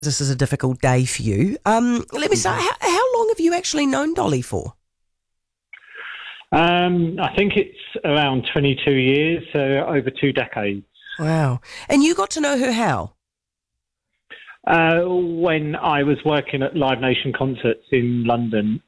this is a difficult day for you. Let me start. How long have you actually known Dolly for? I think it's around 22 years, so over 2 decades. Wow. And you got to know her how? When I was working at Live Nation concerts in London,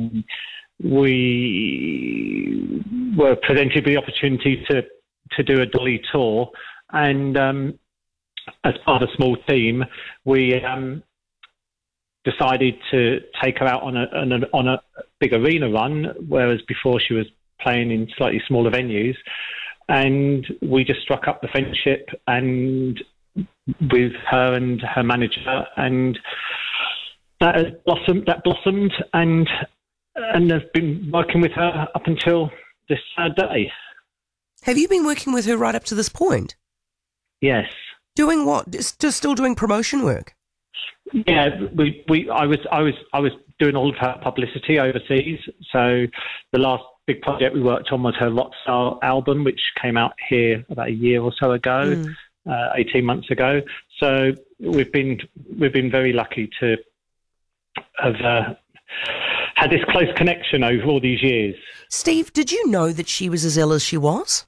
we were presented with the opportunity to do a Dolly tour, and as part of a small team, we decided to take her out on a big arena run, whereas before she was playing in slightly smaller venues, and we just struck up the friendship and with her and her manager, and that blossomed, and I've been working with her up until this day. Have you been working with her right up to this point? Yes. Doing what? Just still doing promotion work? Yeah, I was doing all of her publicity overseas. So the last big project we worked on was her Rockstar album, which came out here about a year or so ago, 18 months ago. So we've been very lucky to have had this close connection over all these years. Steve, did you know that she was as ill as she was?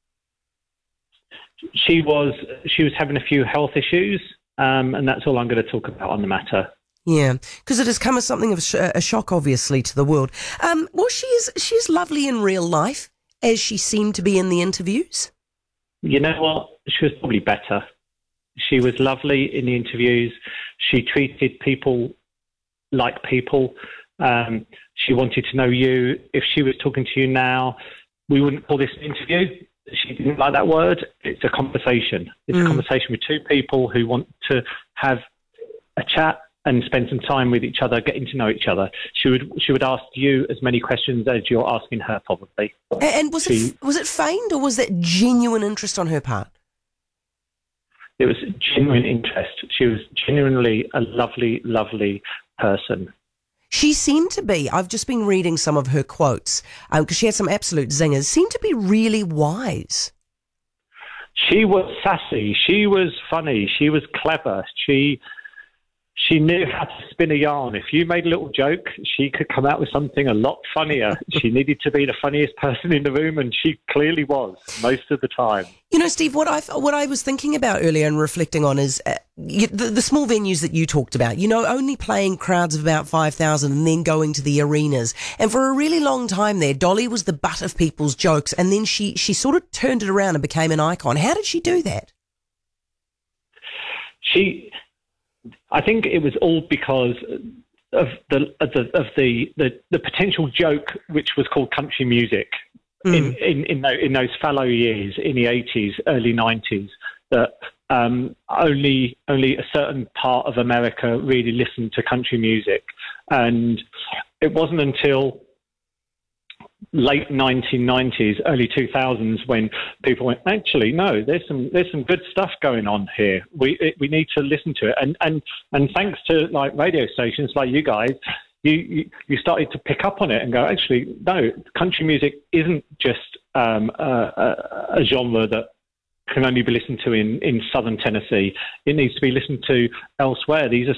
She was having a few health issues, and that's all I'm going to talk about on the matter. Yeah, because it has come as something of a shock, obviously, to the world. Well, she is lovely in real life, as she seemed to be in the interviews. You know what? She was probably better. She was lovely in the interviews. She treated people like people. She wanted to know you. If she was talking to you now, we wouldn't call this an interview. She didn't like that word. It's a conversation. It's a conversation with two people who want to have a chat and spend some time with each other, getting to know each other. She would ask you as many questions as you're asking her, probably. And was it feigned, or was that genuine interest on her part? It was genuine interest. She was genuinely a lovely, lovely person. She seemed to be, I've just been reading some of her quotes, because she had some absolute zingers, seemed to be really wise. She was sassy. She was funny. She was clever. She knew how to spin a yarn. If you made a little joke, she could come out with something a lot funnier. She needed to be the funniest person in the room, and she clearly was most of the time. You know, Steve, what I was thinking about earlier and reflecting on is the small venues that you talked about, you know, only playing crowds of about 5,000 and then going to the arenas. And for a really long time there, Dolly was the butt of people's jokes, and then she sort of turned it around and became an icon. How did she do that? I think it was all because of the potential joke, which was called country music, in those fallow years in the 80s, early 90s, that only a certain part of America really listened to country music, and it wasn't until late 1990s, early 2000s, when people went, actually, no, there's some good stuff going on here. We need to listen to it, and thanks to like radio stations like you guys, you started to pick up on it and go, actually, no, country music isn't just a genre that can only be listened to in southern Tennessee. It needs to be listened to elsewhere. These are